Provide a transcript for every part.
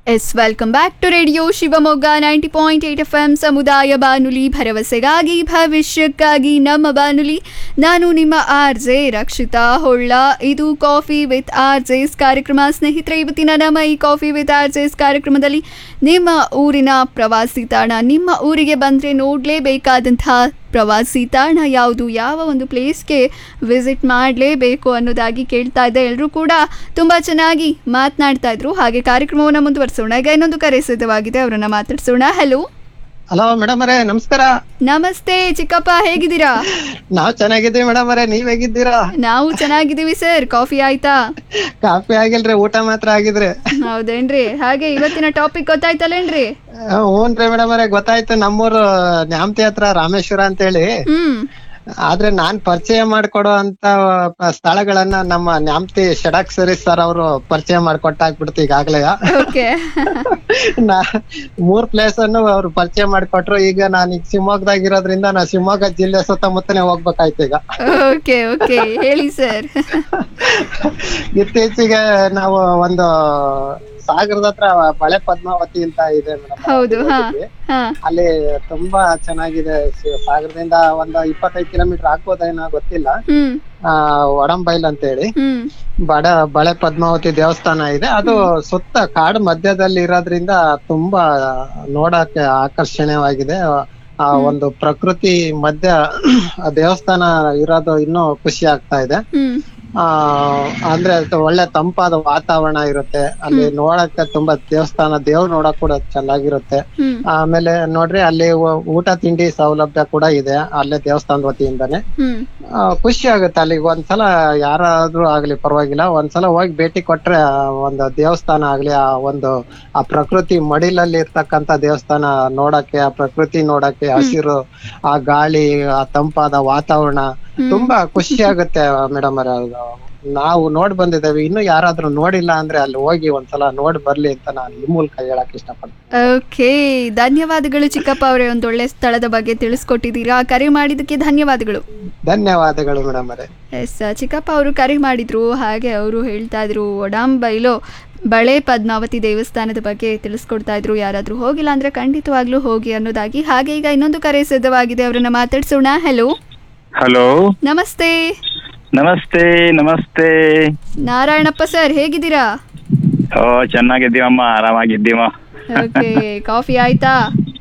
S welcome back to radio Shivamogga 90.8 FM ಸಮುದಾಯ ಬಾನುಲಿ ಭರವಸೆಗಾಗಿ ಭವಿಷ್ಯಕ್ಕಾಗಿ ನಮ್ಮ ಬಾನುಲಿ. ನಾನು ನಿಮ್ಮ RJ ರಕ್ಷಿತಾ ಹೊಳ್ಳ. ಇದು ಕಾಫಿ ವಿತ್ RJ's ಕಾರ್ಯಕ್ರಮ. ಸ್ನೇಹಿತರೆ, ಇವತ್ತಿನ ನಮ್ಮ ಈ ಕಾಫಿ ವಿತ್ RJ's ಕಾರ್ಯಕ್ರಮದಲ್ಲಿ ನಿಮ್ಮ ಊರಿನ ಪ್ರವಾಸಿ ತಾಣ, ನಿಮ್ಮ ಊರಿಗೆ ಬಂದರೆ ನೋಡಲೇಬೇಕಾದಂತಹ ಪ್ರವಾಸಿ ತಾಣ ಯಾವುದು, ಯಾವ ಒಂದು ಪ್ಲೇಸ್ಗೆ ವಿಸಿಟ್ ಮಾಡಲೇಬೇಕು ಅನ್ನೋದಾಗಿ ಕೇಳ್ತಾ ಇದ್ದೆ. ಎಲ್ಲರೂ ಕೂಡ ತುಂಬ ಚೆನ್ನಾಗಿ ಮಾತನಾಡ್ತಾ ಇದ್ರು. ಹಾಗೆ ಕಾರ್ಯಕ್ರಮವನ್ನು ಮುಂದುವರಿಸೋಣ. ಈಗ ಇನ್ನೊಂದು ಕರೆ ಸಿದ್ಧವಾಗಿದೆ, ಅವರನ್ನ ಮಾತಾಡ್ಸೋಣ. ಹಲೋ ಹಲೋ ಮೇಡಮ್ ಅವರೇ, ನಮಸ್ಕಾರ. ನಮಸ್ತೆ ಚಿಕ್ಕಪ್ಪ, ಹೇಗಿದ್ದೀರಾ? ನಾವ್ ಚೆನ್ನಾಗಿದ್ದೀವಿ ಮೇಡಮ್ ಅವರೇ, ನೀವ್ ಹೇಗಿದ್ದೀರಾ? ನಾವು ಚೆನ್ನಾಗಿದ್ದೀವಿ ಸರ್. ಕಾಫಿ ಆಯ್ತಾ? ಕಾಫಿ ಆಗಿಲ್ರಿ, ಊಟ ಮಾತ್ರ ಆಗಿದ್ರಿ. ಹೌದೇನ್ರಿ? ಹಾಗೆ ಇವತ್ತಿನ ಟಾಪಿಕ್ ಗೊತ್ತಾಯ್ತಲ್ಲೇನ್ರಿ? ಹ್ಞೂನ್ರಿ ಮೇಡಮ್ ಅವರೇ, ಗೊತ್ತಾಯ್ತು. ನಮ್ಮೂರು ನ್ಯಾಮತಿ ಹತ್ರ ರಾಮೇಶ್ವರ ಅಂತ ಹೇಳಿ. ಆದ್ರೆ ನಾನ್ ಪರಿಚಯ ಮಾಡ್ಕೊಡೋ ಅಂತ ಸ್ಥಳಗಳನ್ನ ನಮ್ಮ ನ್ಯಾಮತಿ ಷಡಾಕ್ಷರಿ ಸರ್ ಅವರು ಪರಿಚಯ ಮಾಡ್ಕೊಟ್ಟಾಕ್ಬಿಡ್ತು ಈಗಾಗ್ಲೇ. ಮೂರ್ ಪ್ಲೇಸ್ ಅನ್ನು ಅವ್ರು ಪರಿಚಯ ಮಾಡ್ಕೊಟ್ರು. ಈಗ ನಾನು ಈಗ ಶಿವಮೊಗ್ಗದಾಗ ಇರೋದ್ರಿಂದ ನಾ ಶಿವಮೊಗ್ಗ ಜಿಲ್ಲೆ ಸುತ್ತಮುತ್ತನೇ ಹೋಗ್ಬೇಕಾಯ್ತು ಈಗ. ಹೇಳಿ ಸರ್. ಇತ್ತೀಚೆಗೆ ನಾವು ಒಂದು ಸಾಗರದ ಹತ್ರ ಬಳೆ ಪದ್ಮಾವತಿ ಅಂತ ಇದೆ ಮೇಡಮ್. ಹೌದು. ಅಲ್ಲಿ ತುಂಬಾ ಚೆನ್ನಾಗಿದೆ. ಸಾಗರದಿಂದ ಒಂದು 25 ಕಿಲೋಮೀಟರ್ ಆಗ್ಬೋದೇನೋ ಗೊತ್ತಿಲ್ಲ. ಒಡಂಬೈಲ್ ಅಂತ ಹೇಳಿ ಬಳೆ ಪದ್ಮಾವತಿ ದೇವಸ್ಥಾನ ಇದೆ. ಅದು ಸುತ್ತ ಕಾಡು ಮಧ್ಯದಲ್ಲಿ ಇರೋದ್ರಿಂದ ತುಂಬಾ ನೋಡಕ್ಕೆ ಆಕರ್ಷಣೀಯವಾಗಿದೆ. ಆ ಒಂದು ಪ್ರಕೃತಿ ಮಧ್ಯ ದೇವಸ್ಥಾನ ಇರೋದು ಇನ್ನೂ ಖುಷಿ ಆಗ್ತಾ ಇದೆ. ಅಂದ್ರೆ ಒಳ್ಳೆ ತಂಪಾದ ವಾತಾವರಣ ಇರುತ್ತೆ ಅಲ್ಲಿ. ನೋಡಕ್ಕೆ ತುಂಬಾ ದೇವ್ರು ನೋಡಕ್ ಕೂಡ ಚೆನ್ನಾಗಿರುತ್ತೆ. ಆಮೇಲೆ ನೋಡ್ರಿ, ಅಲ್ಲಿ ಊಟ ತಿಂಡಿ ಸೌಲಭ್ಯ ಕೂಡ ಇದೆ ಅಲ್ಲೇ ದೇವಸ್ಥಾನದ ವತಿಯಿಂದಾನೆ. ಖುಷಿ ಆಗುತ್ತೆ. ಅಲ್ಲಿಗೆ ಒಂದ್ಸಲ ಯಾರಾದ್ರೂ ಆಗ್ಲಿ ಪರವಾಗಿಲ್ಲ, ಒಂದ್ಸಲ ಹೋಗಿ ಭೇಟಿ ಕೊಟ್ರೆ ಒಂದು ದೇವಸ್ಥಾನ ಆಗ್ಲಿ, ಆ ಪ್ರಕೃತಿ ಮಡಿಲಲ್ಲಿ ಇರ್ತಕ್ಕಂತ ದೇವಸ್ಥಾನ ನೋಡಕ್ಕೆ, ಆ ಪ್ರಕೃತಿ ನೋಡಕ್ಕೆ, ಹಸಿರು, ಆ ಗಾಳಿ, ಆ ತಂಪಾದ ವಾತಾವರಣ ತುಂಬಾ ಖುಷಿ ಆಗುತ್ತೆ ಮೇಡಮ್. ನಾವು ನೋಡ್ ಬಂದಿದ್ದೇವೆ. ಇನ್ನು ಯಾರಾದ್ರೂ ನೋಡಿಲ್ಲ ಅಂದ್ರೆ ಅಲ್ಲಿ ಹೋಗಿ ಒಂದ್ಸಲ ನೋಡ್ ಬರ್ಲಿ ಅಂತ ನಾನು ಈ ಮೂಲಕ ಹೇಳಕ್ ಇಷ್ಟಪಡ್ತೀನಿ. ಓಕೆ, ಧನ್ಯವಾದಗಳು ಚಿಕ್ಕಪ್ಪ ಅವರೇ, ಒಂದೊಳ್ಳೆ ಸ್ಥಳದ ಬಗ್ಗೆ ತಿಳಿಸ್ಕೊಟ್ಟಿದ್ದೀರಾ. ಕರೆ ಮಾಡಿದಕ್ಕೆ ಧನ್ಯವಾದಗಳು. ಧನ್ಯವಾದಗಳು ಮೇಡಮ್ ಅವರೇ. ಎಸ್, ಚಿಕ್ಕಪ್ಪ ಅವರು ಕರೆ ಮಾಡಿದ್ರು. ಹಾಗೆ ಅವರು ಹೇಳ್ತಾ ಇದ್ರು ಒಡಂಬೈಲು ಬಳೆ ಪದ್ಮಾವತಿ ದೇವಸ್ಥಾನದ ಬಗ್ಗೆ ತಿಳಿಸ್ಕೊಡ್ತಾ ಇದ್ರು. ಯಾರಾದ್ರೂ ಹೋಗಿಲ್ಲ ಅಂದ್ರೆ ಖಂಡಿತವಾಗ್ಲೂ ಹೋಗಿ ಅನ್ನೋದಾಗಿ. ಹಾಗೆ ಈಗ ಇನ್ನೊಂದು ಕರೆ ಸಿದ್ಧವಾಗಿದೆ, ಅವರನ್ನ ಮಾತಾಡ್ಸೋಣ. ಹಲೋ ಹಲೋ, ನಮಸ್ತೆ. ನಮಸ್ತೆ. ನಮಸ್ತೆ ನಾರಾಯಣಪ್ಪ ಸರ್, ಹೇಗಿದ್ದೀರಾ? ಚೆನ್ನಾಗಿದ್ದೀವಮ್ಮ, ಆರಾಮಾಗಿದ್ದೀವ. ಓಕೆ, ಕಾಫಿ ಆಯ್ತಾ?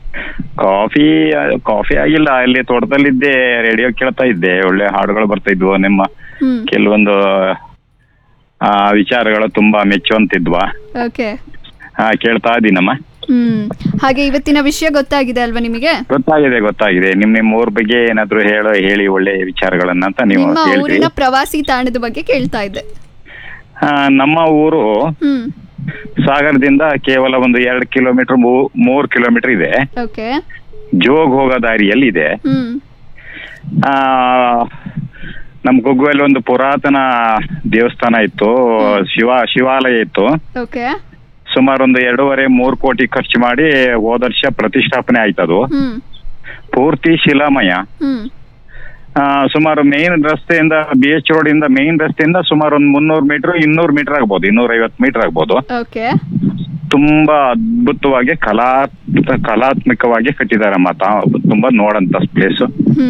ಕಾಫಿ ಆಗಿಲ್ಲ. ಅಲ್ಲಿ ತೋಟದಲ್ಲಿದ್ದೆ, ರೇಡಿಯೋ ಕೇಳ್ತಾ ಇದ್ದೆ. ಒಳ್ಳೆ ಹಾಡುಗಳು ಬರ್ತಾ ಇದ್ವು. ನಿಮ್ಮ ಕೆಲವೊಂದು ವಿಚಾರಗಳು ತುಂಬಾ ಮೆಚ್ಚುವಂತಿದ್ವಾ. ಕೇಳ್ತಾ ಇದ್ದೀನಮ್ಮ. ಹಾಗೆ ಇವತ್ತಿನ ವಿಷಯ ಗೊತ್ತಾಗಿದೆ ಅಲ್ವಾ ನಿಮಗೆ? ಗೊತ್ತಾಗಿದೆ. ನಿಮ್ಮ ಊರ್ ಬಗ್ಗೆ ಏನಾದ್ರು ಹೇಳಿ ಒಳ್ಳೆ ವಿಚಾರಗಳನ್ನ ಅಂತ ನೀವು ಊರಿನ ಪ್ರವಾಸಿ ತಾಣದ ಬಗ್ಗೆ ಕೇಳ್ತಾ ಇದ್ದೆ. ನಮ್ಮ ಊರು ಸಾಗರದಿಂದ ಕೇವಲ ಒಂದು 2 ಕಿಲೋಮೀಟರ್ 3 ಕಿಲೋಮೀಟರ್ ಇದೆ. ಜೋಗ್ ಹೋಗೋ ದಾರಿಯಲ್ಲಿ ಇದೆ. ನಮ್ ಗುಗ್ಗುವಲ್ಲಿ ಒಂದು ಪುರಾತನ ದೇವಸ್ಥಾನ ಇತ್ತು, ಶಿವಾಲಯ ಇತ್ತು. ಸುಮಾರು ಒಂದು 2.5-3 ಕೋಟಿ ಖರ್ಚು ಮಾಡಿ ಹೋದ ವರ್ಷ ಪ್ರತಿಷ್ಠಾಪನೆ ಆಯ್ತದು. ಪೂರ್ತಿ ಶಿಲಾಮಯ. ಸುಮಾರು ಮೇನ್ ರಸ್ತೆಯಿಂದ, BH ರೋಡ್ ಇಂದ ಮೇನ್ ರಸ್ತೆಯಿಂದ ಸುಮಾರು ಒಂದು 300 ಮೀಟರ್ 200 ಮೀಟರ್ ಆಗ್ಬೋದು, 250 ಮೀಟರ್ ಆಗ್ಬೋದು. ತುಂಬಾ ಅದ್ಭುತವಾಗಿ ಕಲಾತ್ಮಕವಾಗಿ ಕಟ್ಟಿದಾರಮ್ಮ. ತುಂಬಾ ನೋಡಂತ ಪ್ಲೇಸ್.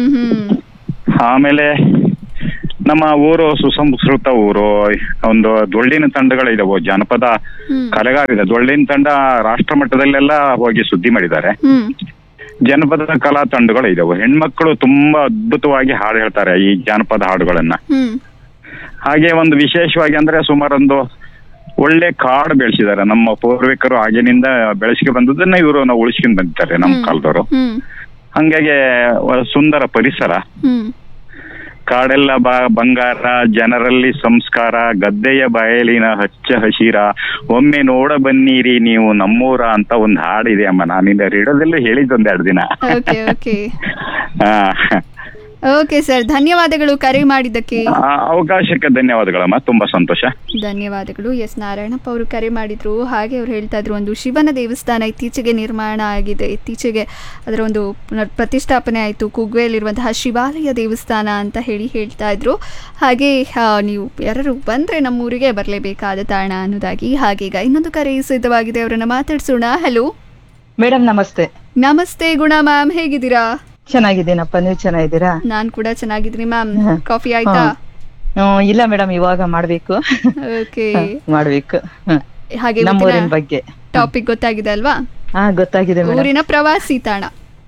ಆಮೇಲೆ ನಮ್ಮ ಊರು ಸುಸಂಸ್ಕೃತ ಊರು. ಒಂದು ಡೊಳ್ಳಿನ ತಂಡಗಳಿದಾವೆ, ಜಾನಪದ ಕಲೆಗಾರಿದೆ. ಡೊಳ್ಳಿನ ತಂಡ ರಾಷ್ಟ್ರ ಮಟ್ಟದಲ್ಲೆಲ್ಲ ಹೋಗಿ ಸುದ್ದಿ ಮಾಡಿದ್ದಾರೆ. ಜನಪದ ಕಲಾ ತಂಡಗಳು ಇದಾವೆ. ಹೆಣ್ಮಕ್ಳು ತುಂಬಾ ಅದ್ಭುತವಾಗಿ ಹಾಡು ಹೇಳ್ತಾರೆ ಈ ಜಾನಪದ ಹಾಡುಗಳನ್ನ. ಹಾಗೆ ಒಂದು ವಿಶೇಷವಾಗಿ ಅಂದ್ರೆ ಸುಮಾರೊಂದು ಒಳ್ಳೆ ಕಾಡು ಬೆಳೆಸಿದ್ದಾರೆ. ನಮ್ಮ ಪೂರ್ವಿಕರು ಆಗಿನಿಂದ ಬೆಳೆಸ್ಕೊಂಡು ಬಂದದನ್ನ ಇವರು ನಾವು ಉಳಿಸ್ಕೊಂಡ್ ಬಂದಿದ್ದಾರೆ ನಮ್ಮ ಕಾಲದವರು. ಹಂಗಾಗಿ ಸುಂದರ ಪರಿಸರ. ಕಾಡೆಲ್ಲ ಬಂಗಾರ, ಜನರಲ್ಲಿ ಸಂಸ್ಕಾರ, ಗದ್ದೆಯ ಬಯಲಿನ ಹಚ್ಚ ಹಸಿರ, ಒಮ್ಮೆ ನೋಡ ಬನ್ನಿರಿ ನೀವು ನಮ್ಮೂರ ಅಂತ ಒಂದು ಹಾಡಿದೆ ಅಮ್ಮ. ನಾನಿಂದ ರೇಡಿಯೋದಲ್ಲೂ ಹೇಳಿದ್ದು 1-2 ದಿನ. ಓಕೆ ಸರ್, ಧನ್ಯವಾದಗಳು ಕರೆ ಮಾಡಿದ್ದಕ್ಕೆ. ಅವಕಾಶಕ್ಕೆ ಧನ್ಯವಾದಗಳಮ್ಮ, ತುಂಬಾ ಸಂತೋಷ. ಧನ್ಯವಾದಗಳು. ಎಸ್ ನಾರಾಯಣಪ್ಪ ಅವರು ಕರೆ ಮಾಡಿದ್ರು. ಹಾಗೆ ಅವ್ರು ಹೇಳ್ತಾ ಇದ್ರು, ಒಂದು ಶಿವನ ದೇವಸ್ಥಾನ ಇತ್ತೀಚೆಗೆ ನಿರ್ಮಾಣ ಆಗಿದೆ, ಇತ್ತೀಚೆಗೆ ಅದರ ಒಂದು ಪ್ರತಿಷ್ಠಾಪನೆ ಆಯಿತು, ಕುಗ್ವೆಯಲ್ಲಿರುವಂತಹ ಶಿವಾಲಯ ದೇವಸ್ಥಾನ ಅಂತ ಹೇಳ್ತಾ ಇದ್ರು. ಹಾಗೆ ನೀವು ಯಾರು ಬಂದರೆ ನಮ್ಮೂರಿಗೆ ಬರಲೇಬೇಕಾದ ತಾಣ ಅನ್ನೋದಾಗಿ. ಹಾಗೀಗ ಇನ್ನೊಂದು ಕರೆ ಸಿದ್ಧವಾಗಿದೆ, ಅವರನ್ನು ಮಾತಾಡ್ಸೋಣ. ಹಲೋ ಮೇಡಮ್, ನಮಸ್ತೆ. ನಮಸ್ತೆ ಗುಣ ಮ್ಯಾಮ್, ಹೇಗಿದ್ದೀರಾ? ಚೆನ್ನಾಗಿದ್ದೀನಪ್ಪ, ನೀವು ಚೆನ್ನಾಗಿದ್ದೀರಾ? ನಾನ್ ಕೂಡ ಚೆನ್ನಾಗಿದ್ದೀನಿ ಮ್ಯಾಮ್. ಕಾಫಿ ಆಯ್ತಾ? ಇಲ್ಲ ಮೇಡಮ್, ಇವಾಗ ಮಾಡ್ಬೇಕು. ಓಕೆ, ಮಾಡ್ಬೇಕು. ಹಾಗೆ ನಮ್ಮೂರಿನ ಬಗ್ಗೆ ಟಾಪಿಕ್ ಗೊತ್ತಾಗಿದೆ ಅಲ್ವಾ? ಗೊತ್ತಾಗಿದೆ. ಊರಿನ ಪ್ರವಾಸಿ ತಾಣ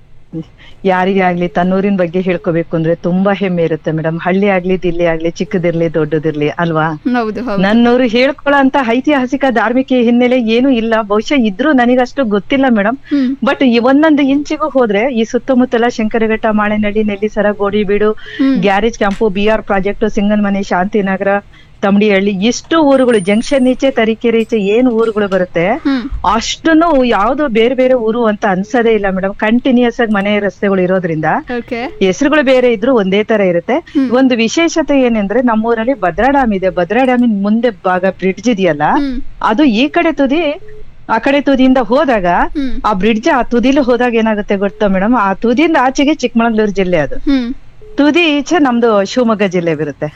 ಯಾರಿಗೇ ಆಗ್ಲಿ ತನ್ನೂರಿನ ಬಗ್ಗೆ ಹೇಳ್ಕೋಬೇಕು ಅಂದ್ರೆ ತುಂಬಾ ಹೆಮ್ಮೆ ಇರುತ್ತೆ ಮೇಡಮ್. ಹಳ್ಳಿ ಆಗ್ಲಿ, ದಿಲ್ಲಿ ಆಗ್ಲಿ, ಚಿಕ್ಕದಿರ್ಲಿ ದೊಡ್ಡದಿರ್ಲಿ ಅಲ್ವಾ? ಹೌದು. ನನ್ನೂರು ಹೇಳ್ಕೊಳ್ಳೋ ಅಂತ ಐತಿಹಾಸಿಕ ಧಾರ್ಮಿಕ ಹಿನ್ನೆಲೆ ಏನು ಇಲ್ಲ, ಬಹುಶಃ ಇದ್ರೂ ನನಗಷ್ಟು ಗೊತ್ತಿಲ್ಲ ಮೇಡಮ್. ಬಟ್ ಒಂದೊಂದು ಇಂಚಿಗೂ ಹೋದ್ರೆ ಈ ಸುತ್ತಮುತ್ತಲ Shankaraghatta, ಮಾಳೆನಹಳ್ಳಿ, ನೆಲ್ಲಿಸರ, ಗೋಡಿಬೀಡು, garage camp, BR project, Singanamane, Shantinagar, ತಮಡಿಹಳ್ಳಿ, ಇಷ್ಟು ಊರುಗಳು, ಜಂಕ್ಷನ್ ಈಚೆ, ತರೀಕೆರೆ ಈಚೆ ಏನ್ ಊರುಗಳು ಬರುತ್ತೆ ಅಷ್ಟನ್ನು ಯಾವ್ದು ಬೇರೆ ಬೇರೆ ಊರು ಅಂತ ಅನ್ಸದೇ ಇಲ್ಲ ಮೇಡಮ್. ಕಂಟಿನ್ಯೂಸ್ ಆಗಿ ಮನೆ ರಸ್ತೆಗಳು ಇರೋದ್ರಿಂದ ಹೆಸರುಗಳು ಬೇರೆ ಇದ್ರು ಒಂದೇ ತರ ಇರುತ್ತೆ. ಒಂದು ವಿಶೇಷತೆ ಏನಂದ್ರೆ ನಮ್ಮೂರಲ್ಲಿ ಭದ್ರಾ ಡ್ಯಾಮ್ ಇದೆ. ಭದ್ರಾ ಡ್ಯಾಮಿನ ಮುಂದೆ ಭಾಗ ಬ್ರಿಡ್ಜ್ ಇದೆಯಲ್ಲ, ಅದು ಈ ಕಡೆ ತುದಿ ಆ ಕಡೆ ತುದಿಯಿಂದ ಹೋದಾಗ ಆ ಬ್ರಿಡ್ಜ್ ಆ ತುದಿಲಿ ಹೋದಾಗ ಏನಾಗುತ್ತೆ ಗೊತ್ತಾ ಮೇಡಮ್, ಆ ತುದಿಯಿಂದ ಆಚೆಗೆ ಚಿಕ್ಕಮಗಳೂರು ಜಿಲ್ಲೆ, ಅದು ತುದಿ ಈಚೆ ನಮ್ದು ಶಿವಮೊಗ್ಗ ಜಿಲ್ಲೆ ಬರುತ್ತೆ.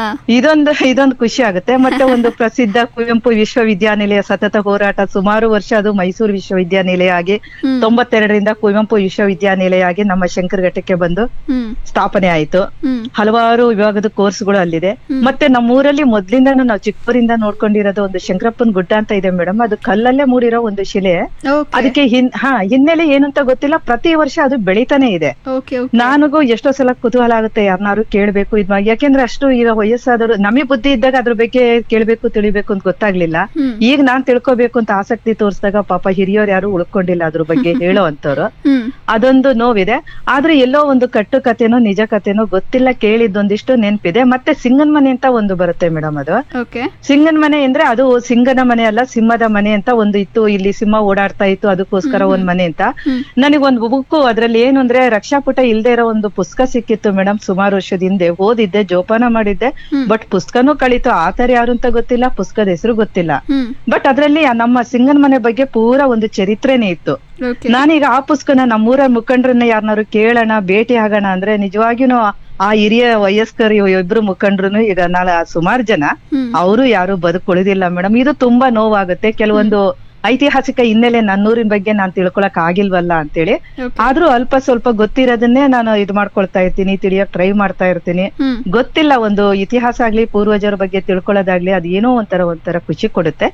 ಇದೊಂದು ಖುಷಿ ಆಗುತ್ತೆ. ಮತ್ತೆ ಒಂದು ಪ್ರಸಿದ್ಧ ಕುವೆಂಪು ವಿಶ್ವವಿದ್ಯಾನಿಲಯ ಸತತ ಹೋರಾಟ, ಸುಮಾರು ವರ್ಷ ಅದು ಮೈಸೂರು ವಿಶ್ವವಿದ್ಯಾನಿಲಯ ಆಗಿ 92ರಿಂದ ಕುವೆಂಪು ವಿಶ್ವವಿದ್ಯಾನಿಲಯ ಆಗಿ ನಮ್ಮ ಶಂಕರಘಟ್ಟಕ್ಕೆ ಬಂದು ಸ್ಥಾಪನೆ ಆಯ್ತು. ಹಲವಾರು ವಿಭಾಗದ ಕೋರ್ಸ್ಗಳು ಅಲ್ಲಿದೆ. ಮತ್ತೆ ನಮ್ಮೂರಲ್ಲಿ ಮೊದ್ಲಿಂದ ನಾವು ಚಿಕ್ಕವರಿಂದ ನೋಡ್ಕೊಂಡಿರೋದು ಒಂದು ಶಂಕರಪ್ಪನ ಗುಡ್ಡ ಅಂತ ಇದೆ ಮೇಡಮ್. ಅದು ಕಲ್ಲಲ್ಲೇ ಮೂಡಿರೋ ಒಂದು ಶಿಲೆ. ಅದಕ್ಕೆ ಹಿನ್ನೆಲೆ ಏನು ಅಂತ ಗೊತ್ತಿಲ್ಲ, ಪ್ರತಿ ವರ್ಷ ಅದು ಬೆಳಿತಾನೆ ಇದೆ. ನನಗೂ ಎಷ್ಟೋ ಸಲ ಕುತೂಹಲ ಆಗುತ್ತೆ, ಯಾರನ್ನಾರು ಕೇಳ್ಬೇಕು ಇದ್ ಯಾಕೆಂದ್ರೆ ಅಷ್ಟು ಈಗ ವಯಸ್ಸಾದವರು, ನಮಗೆ ಬುದ್ಧಿ ಇದ್ದಾಗ ಅದ್ರ ಬಗ್ಗೆ ಕೇಳ್ಬೇಕು ತಿಳಿಬೇಕು ಅಂತ ಗೊತ್ತಾಗ್ಲಿಲ್ಲ. ಈಗ ನಾನ್ ತಿಳ್ಕೊಬೇಕು ಅಂತ ಆಸಕ್ತಿ ತೋರಿಸಿದಾಗ ಪಾಪ ಹಿರಿಯವ್ರು ಯಾರು ಉಳ್ಕೊಂಡಿಲ್ಲ ಅದ್ರ ಬಗ್ಗೆ ಹೇಳೋ ಅಂತವ್ರು. ಅದೊಂದು ನೋವಿದೆ. ಆದ್ರೆ ಎಲ್ಲೋ ಒಂದು ಕಟ್ಟು ಕಥೆನೋ ನಿಜ ಕಥೆನೋ ಗೊತ್ತಿಲ್ಲ, ಕೇಳಿದ್ದೊಂದಿಷ್ಟು ನೆನ್ಪಿದೆ. ಮತ್ತೆ ಸಿಂಗನ್ ಮನೆ ಅಂತ ಒಂದು ಬರುತ್ತೆ ಮೇಡಮ್. ಅದು ಸಿಂಗನ್ ಮನೆ ಅಂದ್ರೆ ಅದು ಸಿಂಗನ ಮನೆ ಅಲ್ಲ, ಸಿಂಹದ ಮನೆ ಅಂತ ಒಂದು ಇತ್ತು. ಇಲ್ಲಿ ಸಿಂಹ ಓಡಾಡ್ತಾ ಇತ್ತು, ಅದಕ್ಕೋಸ್ಕರ ಒಂದ್ ಮನೆ ಅಂತ. ನನಗೊಂದು ಬುಕ್, ಅದ್ರಲ್ಲಿ ಏನು ಅಂದ್ರೆ ರಕ್ಷಾಪುಟ ಇಲ್ದೇ ಇರೋ ಒಂದು ಪುಸ್ತಕ ಸಿಕ್ಕಿತ್ತು ಮೇಡಮ್. ಸುಮಾರು ವರ್ಷದ ಹಿಂದೆ ಓದಿದ್ದೆ, ಜೋಪಾನ ಮಾಡಿದ್ದೆ. ಬಟ್ ಪುಸ್ತಕನೂ ಕಳೀತು. ಆತರ ಯಾರು ಅಂತ ಗೊತ್ತಿಲ್ಲ, ಪುಸ್ತಕದ ಹೆಸರು ಗೊತ್ತಿಲ್ಲ. ಬಟ್ ಅದ್ರಲ್ಲಿ ನಮ್ಮ ಸಿಂಗನ್ ಮನೆ ಬಗ್ಗೆ ಪೂರಾ ಒಂದು ಚರಿತ್ರೆನೇ ಇತ್ತು. ನಾನೀಗ ಆ ಪುಸ್ತಕನ ನಮ್ಮೂರ ಮುಖಂಡರನ್ನ ಯಾರನ್ನಾರು ಕೇಳೋಣ, ಭೇಟಿ ಆಗೋಣ ಅಂದ್ರೆ ನಿಜವಾಗಿನೂ ಆ ಹಿರಿಯ ವಯಸ್ಕರು ಇಬ್ರು ಮುಖಂಡ್ರು ಈಗ ಸುಮಾರು ಜನ ಅವರು ಯಾರು ಬದುಕುಳಿದಿಲ್ಲ ಮೇಡಮ್. ಇದು ತುಂಬಾ ನೋವಾಗುತ್ತೆ. ಕೆಲವೊಂದು ಐತಿಹಾಸಿಕ ಹಿನ್ನೆಲೆ ನನ್ನೂರಿನ ಬಗ್ಗೆ ನಾನ್ ತಿಳ್ಕೊಳಕ್ ಆಗಿಲ್ವಲ್ಲ ಅಂತೇಳಿ. ಆದ್ರೂ ಅಲ್ಪ ಸ್ವಲ್ಪ ಗೊತ್ತಿರೋದನ್ನೇ ನಾನು ಇದು ಮಾಡ್ಕೊಳ್ತಾ ಇರ್ತೀನಿ, ತಿಳಿಯಕ್ ಟ್ರೈ ಮಾಡ್ತಾ ಇರ್ತೀನಿ. ಗೊತ್ತಿಲ್ಲ, ಒಂದು ಇತಿಹಾಸ ಆಗ್ಲಿ, ಪೂರ್ವಜರ ಬಗ್ಗೆ ತಿಳ್ಕೊಳ್ಳೋದಾಗ್ಲಿ, ಅದೇನೋ ಒಂಥರ ಖುಷಿ ಕೊಡುತ್ತೆ.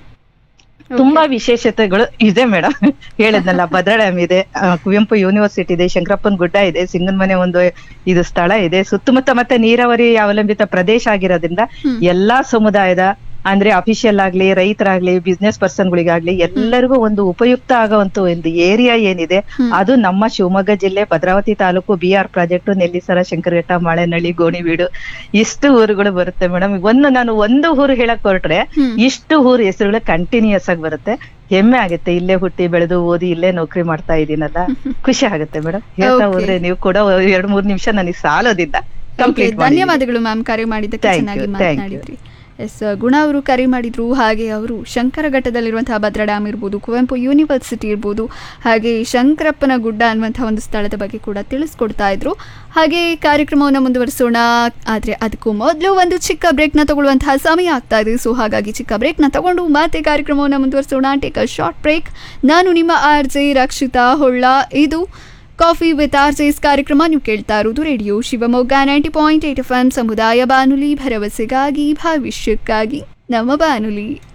ತುಂಬಾ ವಿಶೇಷತೆಗಳು ಇದೆ ಮೇಡಮ್. ಹೇಳದ್ನಲ್ಲ, ಭದ್ರಾ ಡ್ಯಾಮ್ ಇದೆ, ಕುವೆಂಪು ಯೂನಿವರ್ಸಿಟಿ ಇದೆ, ಶಂಕರಪ್ಪನ ಗುಡ್ಡ ಇದೆ, ಸಿಂಗನ್ ಮನೆ ಒಂದು ಇದು ಸ್ಥಳ ಇದೆ. ಸುತ್ತಮುತ್ತ ಮತ್ತೆ ನೀರಾವರಿ ಅವಲಂಬಿತ ಪ್ರದೇಶ ಆಗಿರೋದ್ರಿಂದ ಎಲ್ಲಾ ಸಮುದಾಯದ ಅಂದ್ರೆ ಅಫಿಷಿಯಲ್ ಆಗ್ಲಿ, ರೈತರಾಗ್ಲಿ, ಬಿಸ್ನೆಸ್ ಪರ್ಸನ್ಗಳಿಗಾಗ್ಲಿ ಎಲ್ಲರಿಗೂ ಒಂದು ಉಪಯುಕ್ತ ಆಗುವಂತ ಒಂದು ಏರಿಯಾ ಏನಿದೆ ಅದು ನಮ್ಮ ಶಿವಮೊಗ್ಗ ಜಿಲ್ಲೆ ಭದ್ರಾವತಿ ತಾಲೂಕು BR ಪ್ರಾಜೆಕ್ಟ್, ನೆಲ್ಲಿಸರ, ಶಂಕರಘಟ್ಟ, ಮಾಳೆನಹಳ್ಳಿ, ಗೋಣಿಬೀಡು, ಇಷ್ಟು ಊರುಗಳು ಬರುತ್ತೆ ಮೇಡಮ್. ನಾನು ಒಂದು ಊರು ಹೇಳಕ್ ಹೊರಟ್ರೆ ಇಷ್ಟು ಊರು ಹೆಸರುಗಳು ಕಂಟಿನ್ಯೂಸ್ ಆಗಿ ಬರುತ್ತೆ. ಹೆಮ್ಮೆ ಆಗುತ್ತೆ, ಇಲ್ಲೇ ಹುಟ್ಟಿ ಬೆಳೆದು ಓದಿ ಇಲ್ಲೇ ನೌಕರಿ ಮಾಡ್ತಾ ಇದೀನಲ್ಲ, ಖುಷಿ ಆಗುತ್ತೆ ಮೇಡಮ್. ಹೇಳ್ತಾ ಹೋದ್ರೆ ನೀವು ಕೂಡ 2-3 ನಿಮಿಷ ನನಗೆ ಸಾಲೋದಿಲ್ಲ. ಧನ್ಯವಾದಗಳು ಮ್ಯಾಮ್, ಕರೆ ಮಾಡಿದ್ದಕ್ಕೆ ಚೆನ್ನಾಗಿ ಮಾತನಾಡಿದ್ರಿ. ಎಸ್, ಗುಣ ಅವರು ಕರೆ ಮಾಡಿದ್ರು. ಹಾಗೆ ಅವರು ಶಂಕರಘಟ್ಟದಲ್ಲಿರುವಂತಹ ಭದ್ರಾ ಡ್ಯಾಮ್ ಇರ್ಬೋದು, ಕುವೆಂಪು ಯೂನಿವರ್ಸಿಟಿ ಇರ್ಬೋದು, ಹಾಗೆ ಶಂಕರಪ್ಪನ ಗುಡ್ಡ ಅನ್ನುವಂತಹ ಒಂದು ಸ್ಥಳದ ಬಗ್ಗೆ ಕೂಡ ತಿಳಿಸ್ಕೊಡ್ತಾ ಇದ್ರು. ಹಾಗೆ ಕಾರ್ಯಕ್ರಮವನ್ನು ಮುಂದುವರಿಸೋಣ. ಆದರೆ ಅದಕ್ಕೂ ಮೊದಲು ಒಂದು ಚಿಕ್ಕ ಬ್ರೇಕ್ನ ತಗೊಳ್ಳುವಂತಹ ಸಮಯ ಆಗ್ತಾ ಇದೆ. ಸೊ ಹಾಗಾಗಿ ಚಿಕ್ಕ ಬ್ರೇಕ್ನ ತಗೊಂಡು ಮತ್ತೆ ಕಾರ್ಯಕ್ರಮವನ್ನು ಮುಂದುವರಿಸೋಣ. Take a short break. ನಾನು ನಿಮ್ಮ RJ ರಕ್ಷಿತಾ ಹೊಳ್ಳ. ಇದು ಕಾಫಿ ವಿತ್ RJs ಕಾರ್ಯಕ್ರಮ. ನೀವು ಕೇಳ್ತಾ ಇರೋದು ರೇಡಿಯೋ ಶಿವಮೊಗ್ಗ 90.8 FM ಸಮುದಾಯ ಬಾನುಲಿ, ಭರವಸೆಗಾಗಿ ಭವಿಷ್ಯಕ್ಕಾಗಿ ನಮ್ಮ ಬಾನುಲಿ.